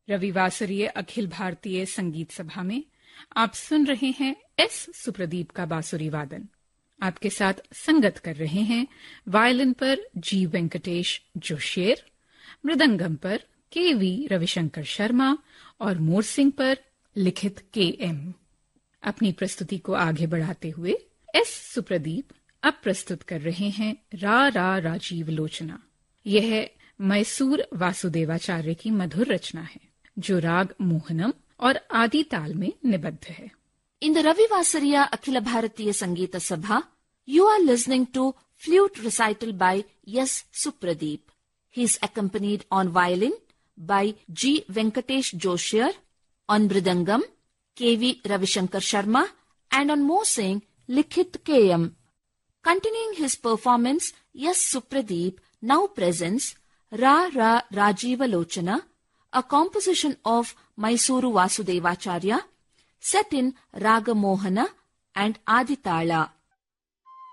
रविवासरीय अखिल भारतीय संगीत सभा में आप सुन रहे हैं एस सुप्रदीप का बांसुरी वादन। आपके साथ संगत कर रहे हैं वायलिन पर जी वेंकटेश जोशियर, मृदंगम पर केवी रविशंकर शर्मा और मोरसिंह पर लिखित के.एम। अपनी प्रस्तुति को आगे बढ़ाते हुए एस सुप्रदीप अब प्रस्तुत कर रहे हैं रा राजीव लोचना। यह मैसूर वासुदेवाचार्य की मधुर रचना है जो राग मोहनम और आदि ताल में निबद्ध है। In the Ravivasariya Akhila Bharatiya Sangeeta Sabha, you are listening to flute recital by S. Supradeep. He is accompanied on violin by G. Venkatesh Joshiyar, on mridangam K.V. Ravishankar Sharma, and on morsing Likhit K.M. Continuing his performance, S. Supradeep now presents Ra Rajiva Lochana, a composition of Mysuru Vasudevacharya, set in Raga Mohana and Aditala.